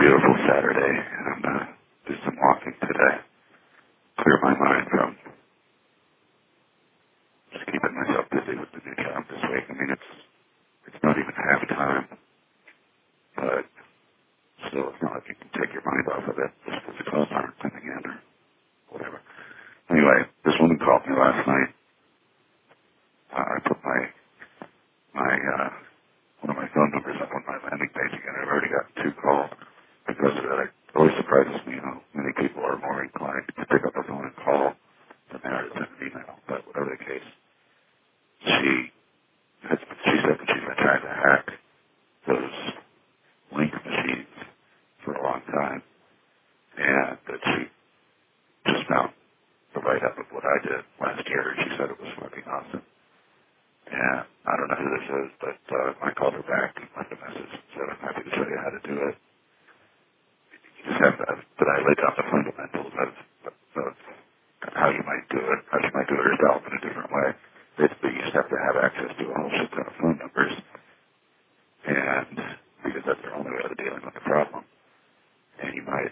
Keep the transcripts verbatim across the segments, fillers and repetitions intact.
beautiful Saturday, and I'm going to do some walking today. Clear my mind from just keeping myself busy with the new job this week. I mean, it's it's not even half time, but still, it's not like you can take your mind off of it just because the calls aren't coming in or whatever. Anyway, this woman called me last night. Uh, I put my my uh, one of my phone numbers up on my landing page again. I've already got two calls because of that. It always surprises me how many people are more inclined to pick up the phone and call than they are to send an email. But whatever the case, she has, she said that she's been trying to hack those link machines for a long time, and that she just found the write-up of what I did last year, and she said it was fucking awesome. And I don't know who this is, but uh, I called her back and left a message and said I'm happy to show you how to do it. You just have to, but I laid down the fundamentals of, of how you might do it, how she might do it herself in a different way. Basically, you just have to have access to a whole shit ton of phone numbers, and because that's their only way of dealing with the problem. And you might,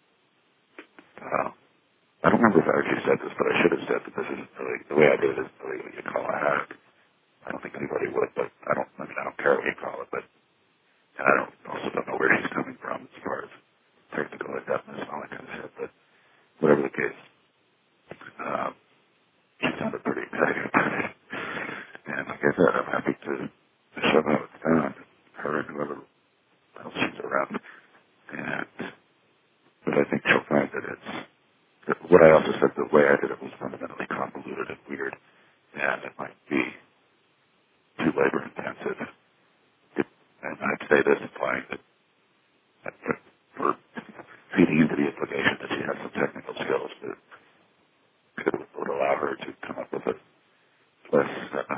uh, I don't remember if I actually said this, but I should have said that this isn't really, the way I did it isn't really what you call a hack. I don't think anybody would, but I don't, I mean, I don't care what you call it, but, and I don't, also don't know where he's coming from as far as technical adeptness and all that kind of shit, but whatever the case, um, she sounded pretty excited about it. And like I said, I'm happy to, to show how it's done, her and whoever else she's around. And, but I think she'll find that it's, that what I also said, the way I did it was fundamentally convoluted and weird, and it might be too labor intensive. It, and I'd say this implying that, that for, for feeding into the implication that she has some technical skills that could, would allow her to come up with a less uh,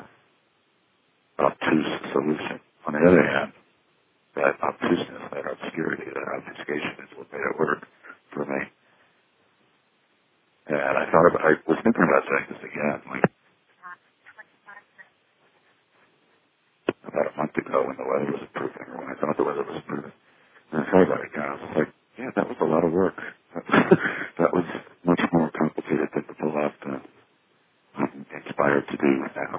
obtuse solution. On the other hand, that obtuseness, that obscurity, that obfuscation is what made it work for me. And I thought about, I was thinking about saying this again, like about a month ago when the weather was improving, or when I thought the weather was improving. And I thought about it again. I was like, yeah, that was a lot of work. That was much more complicated than the pull off that I'm inspired to do now.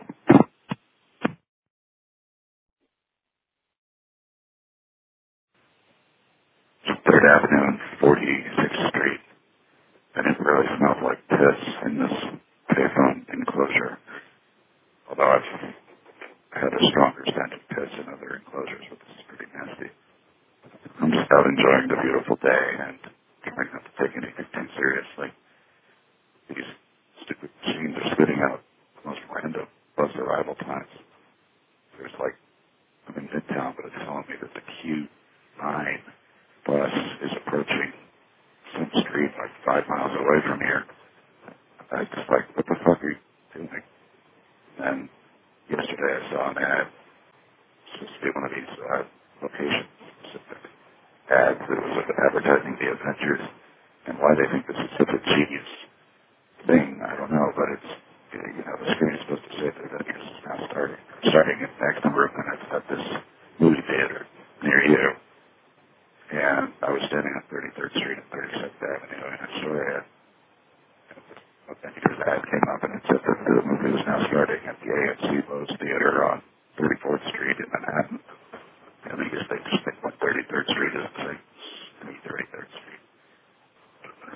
Third Avenue and forty-sixth Street, and it really smelled like piss in this payphone enclosure. Although I've had a stronger scent of piss in other enclosures, but this is pretty nasty. I'm just out enjoying the beautiful day and trying not to take anything too seriously. These stupid machines are spitting out the most random bus arrival times. There's like, I'm in Midtown, but it's telling me that the Q nine bus is approaching some street like five miles away from here. I was just like, what the fuck are you doing? And yesterday I saw an ad, supposed to be one of these uh, location-specific ads that was advertising the Avengers and why they think this is such a genius